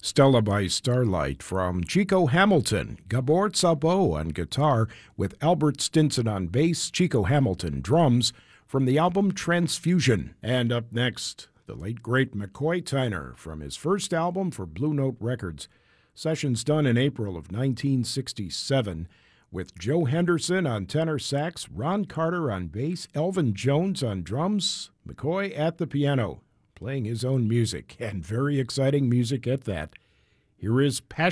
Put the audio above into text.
Stella by Starlight from Chico Hamilton, Gabor Szabo on guitar with Albert Stinson on bass, Chico Hamilton drums from the album Transfusion. And up next, the late great McCoy Tyner from his first album for Blue Note Records. Sessions done in April of 1967 with Joe Henderson on tenor sax, Ron Carter on bass, Elvin Jones on drums, McCoy at the piano, playing his own music, and very exciting music at that. Here is Passion.